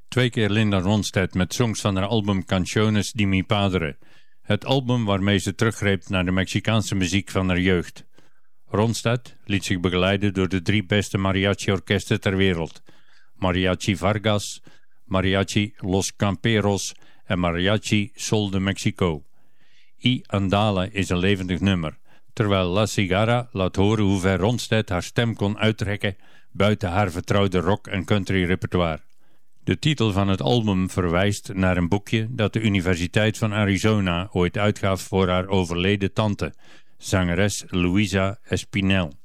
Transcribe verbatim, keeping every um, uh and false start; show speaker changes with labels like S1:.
S1: Twee keer Linda Ronstadt met songs van haar album Canciones de mi Padre. Het album waarmee ze teruggreep naar de Mexicaanse muziek van haar jeugd. Ronstadt liet zich begeleiden door de drie beste mariachi-orkesten ter wereld. Mariachi Vargas, Mariachi Los Camperos en Mariachi Sol de Mexico. I Andale is een levendig nummer, terwijl La Cigarra laat horen hoe ver Ronstadt haar stem kon uittrekken buiten haar vertrouwde rock- en country repertoire. De titel van het album verwijst naar een boekje dat de Universiteit van Arizona ooit uitgaf voor haar overleden tante, zangeres Luisa Espinel.